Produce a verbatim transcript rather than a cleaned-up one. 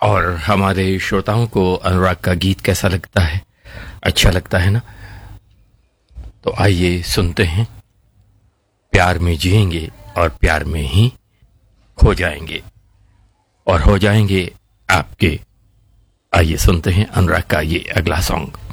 और हमारे श्रोताओं को अनुराग का गीत कैसा लगता है? अच्छा लगता है ना? तो आइए सुनते हैं। प्यार में जिएंगे और प्यार में ही खो जाएंगे और हो जाएंगे आपके। आइए सुनते हैं अनुराग का ये अगला सॉन्ग।